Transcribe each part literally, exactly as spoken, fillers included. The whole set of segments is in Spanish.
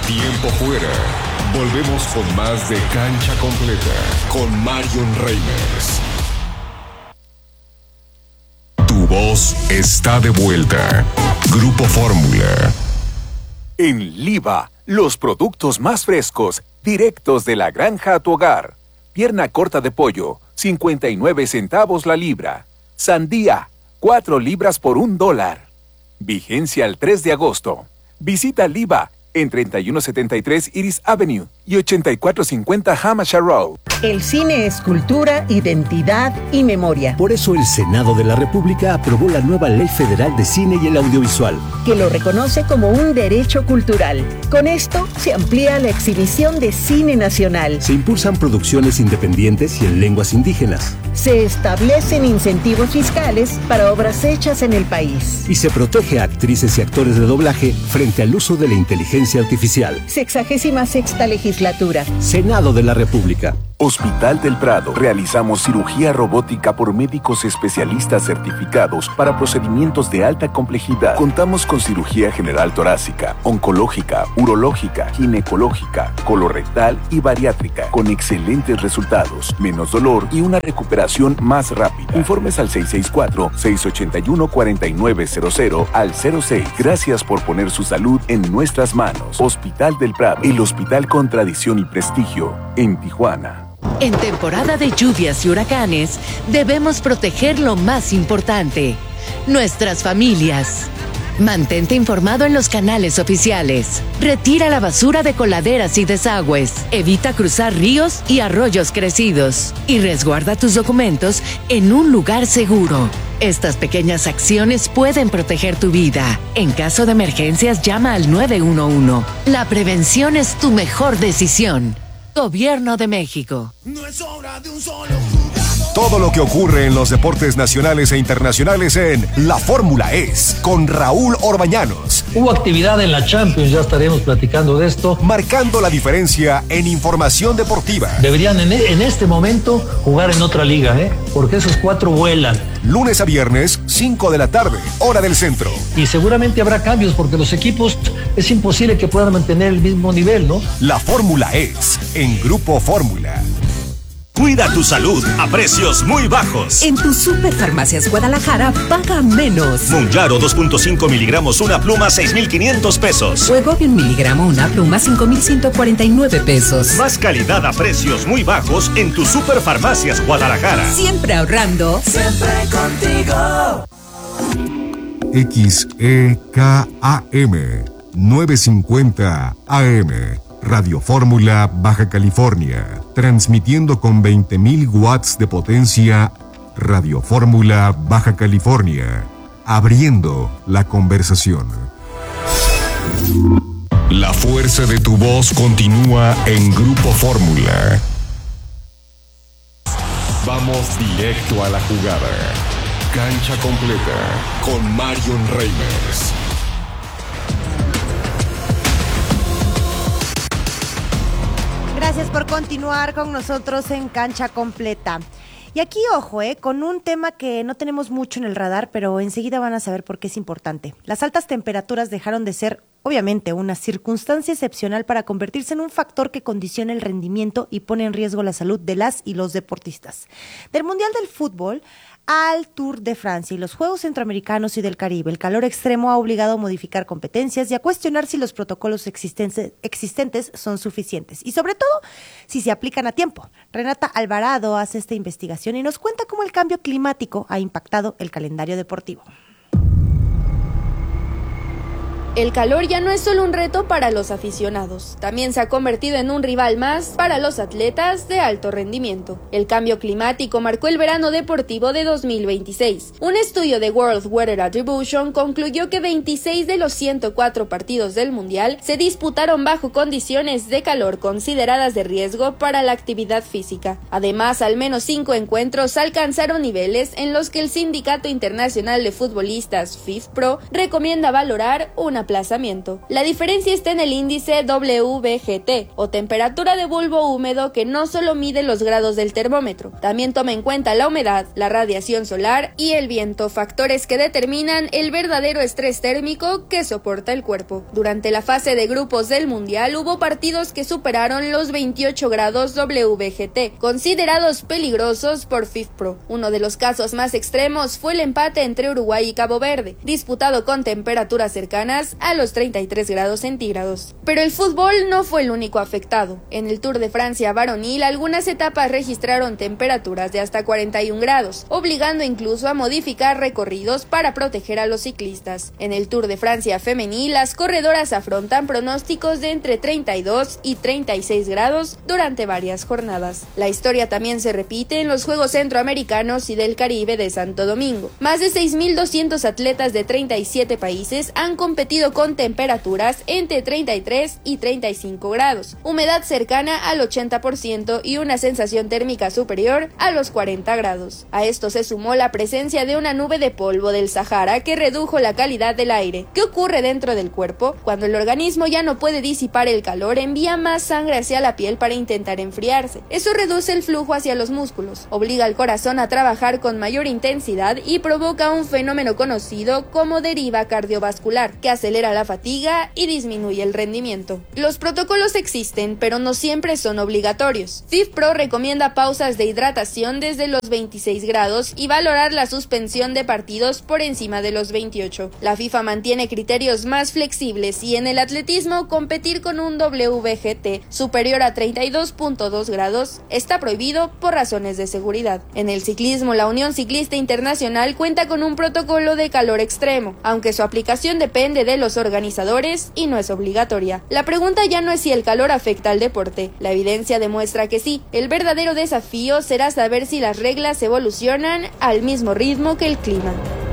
Tiempo fuera. Volvemos con más de Cancha Completa con Marion Reimers. Tu voz está de vuelta. Grupo Fórmula. En Liva, los productos más frescos, directos de la granja a tu hogar. Pierna corta de pollo, cincuenta y nueve centavos la libra. Sandía, cuatro libras por un dólar. Vigencia al tres de agosto. Visita Liva en treinta y uno setenta y tres Iris Avenue y ochenta y cuatro cincuenta Hampshire Road. El cine es cultura, identidad y memoria. Por eso el Senado de la República aprobó la nueva Ley Federal de Cine y el Audiovisual, que lo reconoce como un derecho cultural. Con esto se amplía la exhibición de cine nacional. Se impulsan producciones independientes y en lenguas indígenas. Se establecen incentivos fiscales para obras hechas en el país. Y se protege a actrices y actores de doblaje frente al uso de la inteligencia artificial. Sexagésima sexta legislatura. Senado de la República. Hospital del Prado. Realizamos cirugía robótica por médicos especialistas certificados para procedimientos de alta complejidad. Contamos con cirugía general torácica, oncológica, urológica, ginecológica, colorectal y bariátrica, con excelentes resultados, menos dolor y una recuperación más rápida. Informes al seis seis cuatro, seis ocho uno, cuatro nueve cero cero al cero seis. Gracias por poner su salud en nuestras manos. Hospital del Prado, el hospital con tradición y prestigio en Tijuana. En temporada de lluvias y huracanes, debemos proteger lo más importante, nuestras familias. Mantente informado en los canales oficiales. Retira la basura de coladeras y desagües. Evita cruzar ríos y arroyos crecidos. Y resguarda tus documentos en un lugar seguro. Estas pequeñas acciones pueden proteger tu vida. En caso de emergencias, llama al nueve uno uno. La prevención es tu mejor decisión. Gobierno de México. No es obra de un solo jugador. Todo lo que ocurre en los deportes nacionales e internacionales en La Fórmula Es con Raúl Orbañanos. Hubo actividad en la Champions, ya estaremos platicando de esto. Marcando la diferencia en información deportiva. Deberían en, en este momento jugar en otra liga, ¿eh? Porque esos cuatro vuelan. Lunes a viernes, cinco de la tarde, hora del centro. Y seguramente habrá cambios porque los equipos es imposible que puedan mantener el mismo nivel, ¿no? La Fórmula Es en Grupo Fórmula. Cuida tu salud a precios muy bajos. En tu Superfarmacias Guadalajara, paga menos. Mounjaro dos punto cinco miligramos, una pluma, seis mil quinientos pesos. Wegovy un miligramo, una pluma, cinco mil ciento cuarenta y nueve pesos. Más calidad a precios muy bajos en tu Superfarmacias Guadalajara. Siempre ahorrando. Siempre contigo. X E K A M novecientos cincuenta A M Radio Fórmula Baja California, transmitiendo con veinte mil watts de potencia. Radio Fórmula Baja California, abriendo la conversación. La fuerza de tu voz continúa en Grupo Fórmula. Vamos directo a la jugada. Cancha completa con Marion Reimers. Gracias por continuar con nosotros en Cancha Completa. Y aquí, ojo, eh, con un tema que no tenemos mucho en el radar, pero enseguida van a saber por qué es importante. Las altas temperaturas dejaron de ser, obviamente, una circunstancia excepcional para convertirse en un factor que condiciona el rendimiento y pone en riesgo la salud de las y los deportistas. Del Mundial del Fútbol al Tour de Francia y los Juegos Centroamericanos y del Caribe, el calor extremo ha obligado a modificar competencias y a cuestionar si los protocolos existentes, existentes son suficientes y sobre todo si se aplican a tiempo. Renata Alvarado hace esta investigación y nos cuenta cómo el cambio climático ha impactado el calendario deportivo. El calor ya no es solo un reto para los aficionados, también se ha convertido en un rival más para los atletas de alto rendimiento. El cambio climático marcó el verano deportivo de dos mil veintiséis. Un estudio de World Weather Attribution concluyó que veintiséis de los ciento cuatro partidos del Mundial se disputaron bajo condiciones de calor consideradas de riesgo para la actividad física. Además, al menos cinco encuentros alcanzaron niveles en los que el Sindicato Internacional de Futbolistas, FIFPro, recomienda valorar una aplazamiento. La diferencia está en el índice W B G T, o temperatura de bulbo húmedo, que no solo mide los grados del termómetro, también toma en cuenta la humedad, la radiación solar y el viento, factores que determinan el verdadero estrés térmico que soporta el cuerpo. Durante la fase de grupos del Mundial hubo partidos que superaron los veintiocho grados W B G T, considerados peligrosos por FIFPro. Uno de los casos más extremos fue el empate entre Uruguay y Cabo Verde, disputado con temperaturas cercanas a los treinta y tres grados centígrados. Pero el fútbol no fue el único afectado. En el Tour de Francia varonil, algunas etapas registraron temperaturas de hasta cuarenta y un grados, obligando incluso a modificar recorridos para proteger a los ciclistas. En el Tour de Francia femenil, las corredoras afrontan pronósticos de entre treinta y dos y treinta y seis grados durante varias jornadas. La historia también se repite en los Juegos Centroamericanos y del Caribe de Santo Domingo. Más de seis mil doscientos atletas de treinta y siete países han competido con temperaturas entre treinta y tres y treinta y cinco grados, humedad cercana al ochenta por ciento y una sensación térmica superior a los cuarenta grados. A esto se sumó la presencia de una nube de polvo del Sahara que redujo la calidad del aire. ¿Qué ocurre dentro del cuerpo? Cuando el organismo ya no puede disipar el calor, envía más sangre hacia la piel para intentar enfriarse. Eso reduce el flujo hacia los músculos, obliga al corazón a trabajar con mayor intensidad y provoca un fenómeno conocido como deriva cardiovascular, que acelera la fatiga y disminuye el rendimiento. Los protocolos existen, pero no siempre son obligatorios. FIFPro recomienda pausas de hidratación desde los veintiséis grados y valorar la suspensión de partidos por encima de los veintiocho. La FIFA mantiene criterios más flexibles y en el atletismo competir con un W B G T superior a treinta y dos punto dos grados está prohibido por razones de seguridad. En el ciclismo, la Unión Ciclista Internacional cuenta con un protocolo de calor extremo, aunque su aplicación depende de los organizadores y no es obligatoria. La pregunta ya no es si el calor afecta al deporte. La evidencia demuestra que sí. El verdadero desafío será saber si las reglas evolucionan al mismo ritmo que el clima.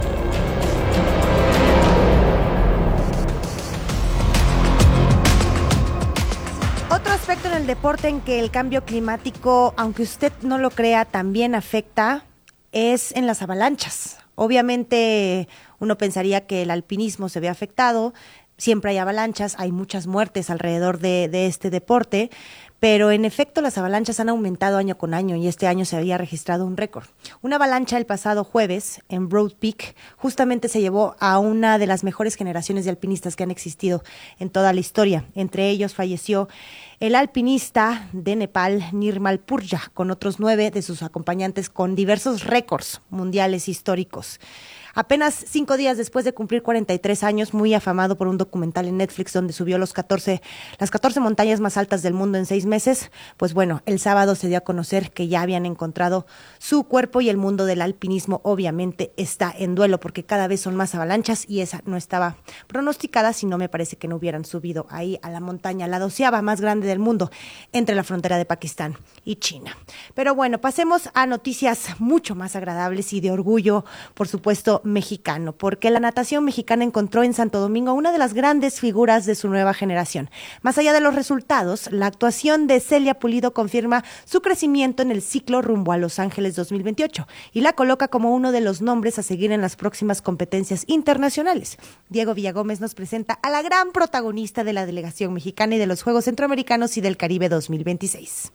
Otro aspecto en el deporte en que el cambio climático, aunque usted no lo crea, también afecta, es en las avalanchas. Obviamente uno pensaría que el alpinismo se ve afectado, siempre hay avalanchas, hay muchas muertes alrededor de, de este deporte, pero en efecto las avalanchas han aumentado año con año y este año se había registrado un récord. Una avalancha el pasado jueves en Broad Peak justamente se llevó a una de las mejores generaciones de alpinistas que han existido en toda la historia. Entre ellos falleció el alpinista de Nepal, Nirmal Purja, con otros nueve de sus acompañantes con diversos récords mundiales históricos. Apenas cinco días después de cumplir cuarenta y tres años, muy afamado por un documental en Netflix donde subió los catorce, las catorce montañas más altas del mundo en seis meses, pues bueno, el sábado se dio a conocer que ya habían encontrado su cuerpo y el mundo del alpinismo obviamente está en duelo porque cada vez son más avalanchas y esa no estaba pronosticada, si no me parece que no hubieran subido ahí a la montaña, la doceava más grande del mundo, entre la frontera de Pakistán y China. Pero bueno, pasemos a noticias mucho más agradables y de orgullo, por supuesto, mexicano, porque la natación mexicana encontró en Santo Domingo una de las grandes figuras de su nueva generación. Más allá de los resultados, la actuación de Celia Pulido confirma su crecimiento en el ciclo rumbo a Los Ángeles dos mil veintiocho y la coloca como uno de los nombres a seguir en las próximas competencias internacionales. Diego Villagómez nos presenta a la gran protagonista de la delegación mexicana y de los Juegos Centroamericanos y del Caribe dos mil veintiséis.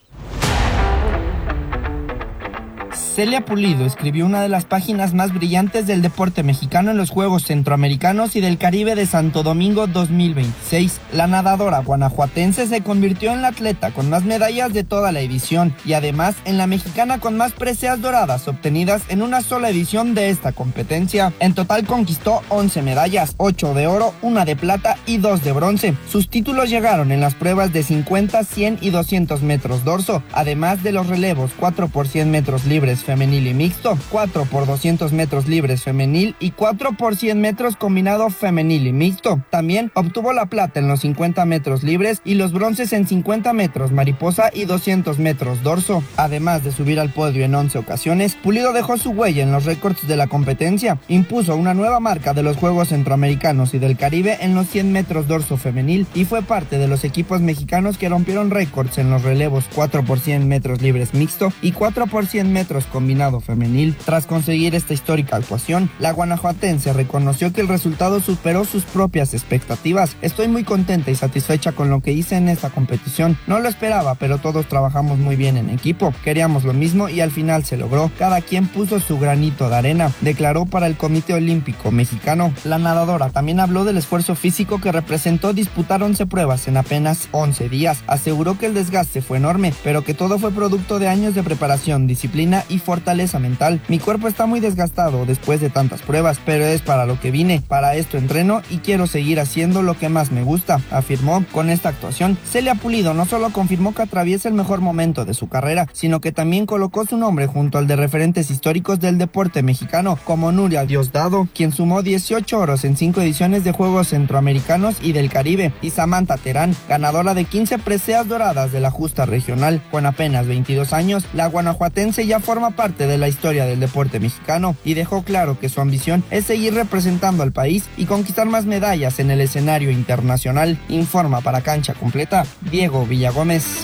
Celia Pulido escribió una de las páginas más brillantes del deporte mexicano en los Juegos Centroamericanos y del Caribe de Santo Domingo dos mil veintiséis. La nadadora guanajuatense se convirtió en la atleta con más medallas de toda la edición y además en la mexicana con más preseas doradas obtenidas en una sola edición de esta competencia. En total conquistó once medallas, ocho de oro, una de plata y dos de bronce. Sus títulos llegaron en las pruebas de cincuenta, cien y doscientos metros dorso, además de los relevos cuatro por cien metros libres femenil y mixto, cuatro por doscientos metros libres femenil y cuatro por cien metros combinado femenil y mixto. También obtuvo la plata en los cincuenta metros libres y los bronces en cincuenta metros mariposa y doscientos metros dorso. Además de subir al podio en once ocasiones, Pulido dejó su huella en los récords de la competencia, impuso una nueva marca de los Juegos Centroamericanos y del Caribe en los cien metros dorso femenil y fue parte de los equipos mexicanos que rompieron récords en los relevos cuatro por cien metros libres mixto y cuatro por cien metros metros combinado femenil. Tras conseguir esta histórica actuación, la guanajuatense reconoció que el resultado superó sus propias expectativas. Estoy muy contenta y satisfecha con lo que hice en esta competición. No lo esperaba, pero todos trabajamos muy bien en equipo. Queríamos lo mismo y al final se logró. Cada quien puso su granito de arena, declaró para el Comité Olímpico Mexicano. La nadadora también habló del esfuerzo físico que representó disputar once pruebas en apenas once días. Aseguró que el desgaste fue enorme, pero que todo fue producto de años de preparación, disciplina y fortaleza mental. Mi cuerpo está muy desgastado después de tantas pruebas, pero es para lo que vine. Para esto entreno y quiero seguir haciendo lo que más me gusta, afirmó. Con esta actuación, Celia Pulido no solo confirmó que atraviesa el mejor momento de su carrera, sino que también colocó su nombre junto al de referentes históricos del deporte mexicano, como Nuria Diosdado, quien sumó dieciocho oros en cinco ediciones de Juegos Centroamericanos y del Caribe, y Samantha Terán, ganadora de quince preseas doradas de la justa regional. Con apenas veintidós años, la guanajuatense ya forma parte de la historia del deporte mexicano y dejó claro que su ambición es seguir representando al país y conquistar más medallas en el escenario internacional. Informa para Cancha Completa, Diego Villagómez.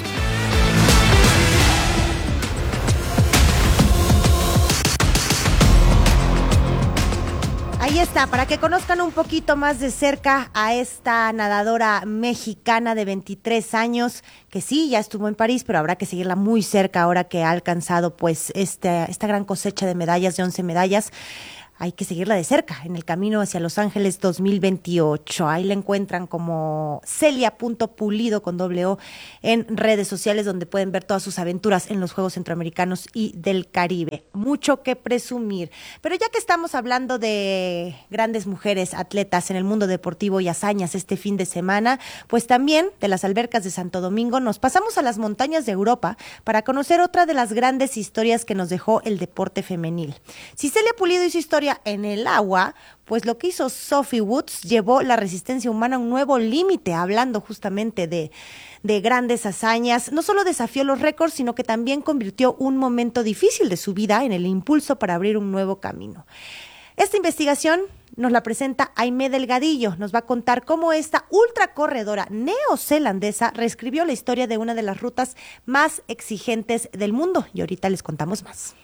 Ahí está, para que conozcan un poquito más de cerca a esta nadadora mexicana de veintitrés años, que sí, ya estuvo en París, pero habrá que seguirla muy cerca ahora que ha alcanzado pues este, esta gran cosecha de medallas, de once medallas. Hay que seguirla de cerca en el camino hacia Los Ángeles dos mil veintiocho. Ahí la encuentran como celia.pulido con doble O en redes sociales, donde pueden ver todas sus aventuras en los Juegos Centroamericanos y del Caribe. Mucho que presumir. Pero ya que estamos hablando de grandes mujeres atletas en el mundo deportivo y hazañas este fin de semana, pues también de las albercas de Santo Domingo nos pasamos a las montañas de Europa para conocer otra de las grandes historias que nos dejó el deporte femenil. Si Celia Pulido hizo historia en el agua, pues lo que hizo Sophie Woods llevó la resistencia humana a un nuevo límite, hablando justamente de, de grandes hazañas. No solo desafió los récords, sino que también convirtió un momento difícil de su vida en el impulso para abrir un nuevo camino. Esta investigación nos la presenta Aimé Delgadillo. Nos va a contar cómo esta ultracorredora neozelandesa reescribió la historia de una de las rutas más exigentes del mundo. Y ahorita les contamos más.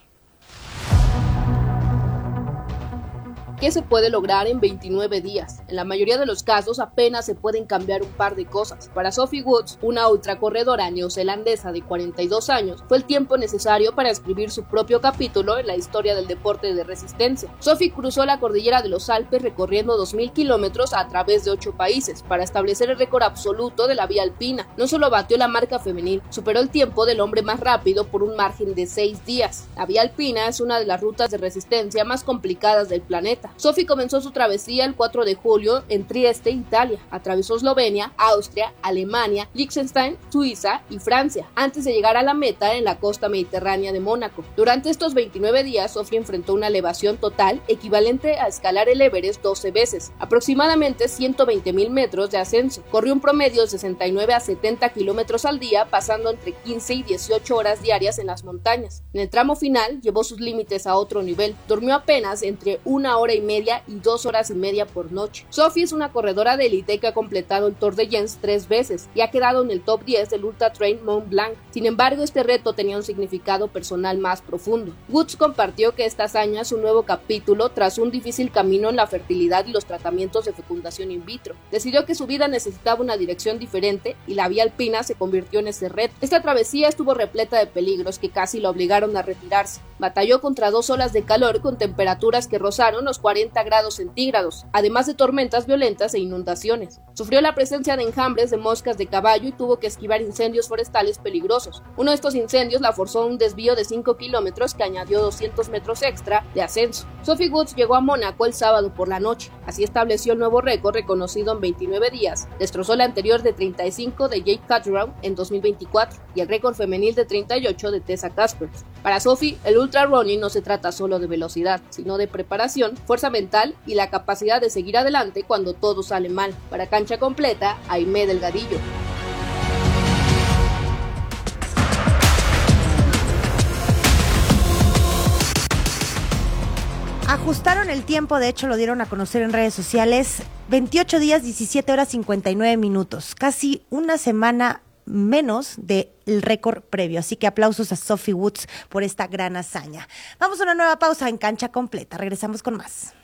¿Qué se puede lograr en veintinueve días? En la mayoría de los casos apenas se pueden cambiar un par de cosas. Para Sophie Woods, una ultracorredora neozelandesa de cuarenta y dos años, fue el tiempo necesario para escribir su propio capítulo en la historia del deporte de resistencia. Sophie cruzó la cordillera de los Alpes recorriendo dos mil kilómetros a través de ocho países para establecer el récord absoluto de la vía alpina. No solo batió la marca femenil, superó el tiempo del hombre más rápido por un margen de seis días. La vía alpina es una de las rutas de resistencia más complicadas del planeta. Sophie comenzó su travesía el cuatro de julio en Trieste, Italia. Atravesó Eslovenia, Austria, Alemania, Liechtenstein, Suiza y Francia, antes de llegar a la meta en la costa mediterránea de Mónaco. Durante estos veintinueve días, Sophie enfrentó una elevación total equivalente a escalar el Everest doce veces, aproximadamente ciento veinte mil metros de ascenso. Corrió un promedio de sesenta y nueve a setenta kilómetros al día, pasando entre quince y dieciocho horas diarias en las montañas. En el tramo final, llevó sus límites a otro nivel. Durmió apenas entre una hora y media y dos horas y media por noche. Sophie es una corredora de élite que ha completado el Tour de Jens tres veces y ha quedado en el top diez del Ultra Trail Mont Blanc. Sin embargo, este reto tenía un significado personal más profundo. Woods compartió que esta hazaña es un nuevo capítulo tras un difícil camino en la fertilidad y los tratamientos de fecundación in vitro. Decidió que su vida necesitaba una dirección diferente y la vía alpina se convirtió en ese reto. Esta travesía estuvo repleta de peligros que casi la obligaron a retirarse. Batalló contra dos olas de calor con temperaturas que rozaron los cuarenta grados centígrados, además de tormentas violentas e inundaciones. Sufrió la presencia de enjambres de moscas de caballo y tuvo que esquivar incendios forestales peligrosos. Uno de estos incendios la forzó a un desvío de cinco kilómetros que añadió doscientos metros extra de ascenso. Sophie Woods llegó a Mónaco el sábado por la noche. Así estableció el nuevo récord reconocido en veintinueve días. Destrozó el anterior de treinta y cinco de Jake Cotterill en dos mil veinticuatro y el récord femenil de treinta y ocho de Tessa Kaspers. Para Sophie, el ultra running no se trata solo de velocidad, sino de preparación, fuerza mental y la capacidad de seguir adelante cuando todo sale mal. Para Cancha Completa, Aimé Delgadillo. Ajustaron el tiempo, de hecho lo dieron a conocer en redes sociales, veintiocho días, diecisiete horas, cincuenta y nueve minutos, casi una semana menos del récord previo. Así que aplausos a Sophie Woods por esta gran hazaña. Vamos a una nueva pausa en Cancha Completa. Regresamos con más.